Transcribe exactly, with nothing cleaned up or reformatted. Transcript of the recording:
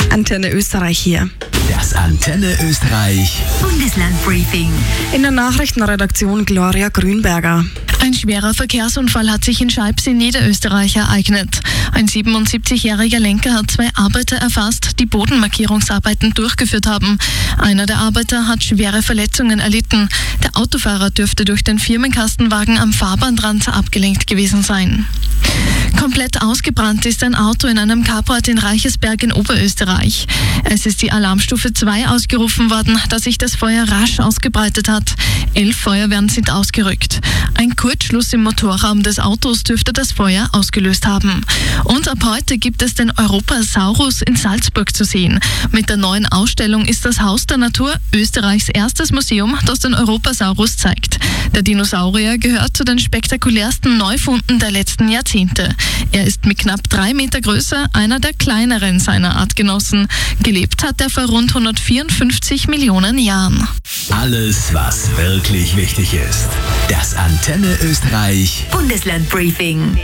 Antenne Österreich hier. Das Antenne Österreich Bundeslandbriefing. In der Nachrichtenredaktion Gloria Grünberger. Ein schwerer Verkehrsunfall hat sich in Scheibs in Niederösterreich ereignet. Ein siebenundsiebzigjähriger Lenker hat zwei Arbeiter erfasst, die Bodenmarkierungsarbeiten durchgeführt haben. Einer der Arbeiter hat schwere Verletzungen erlitten. Der Autofahrer dürfte durch den Firmenkastenwagen am Fahrbahnrand abgelenkt gewesen sein. Komplett ausgebrannt ist ein Auto in einem Carport in Reichersberg in Oberösterreich. Es ist die Alarmstufe zwei ausgerufen worden, da sich das Feuer rasch ausgebreitet hat. Elf Feuerwehren sind ausgerückt. Ein Kurzschluss im Motorraum des Autos dürfte das Feuer ausgelöst haben. Und ab heute gibt es den Europasaurus in Salzburg zu sehen. Mit der neuen Ausstellung ist das Haus der Natur Österreichs erstes Museum, das den Europasaurus zeigt. Der Dinosaurier gehört zu den spektakulärsten Neufunden der letzten Jahrzehnte. Er ist mit knapp drei Meter Größe einer der kleineren seiner Artgenossen. Gelebt hat er vor rund hundertvierundfünfzig Millionen Jahren. Alles, was wirklich wichtig ist. Das Antenne Österreich Bundeslandbriefing.